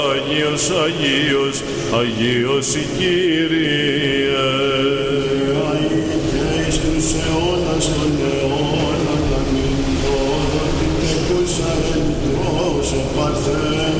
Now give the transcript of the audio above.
Άγιος, Αγίος, Αγίος η Κύριε. Άγιοι και εις τους αιώνας των αιώνων, αμήν. Όδο την τεκούσα εν τρόουσε Παρθένε.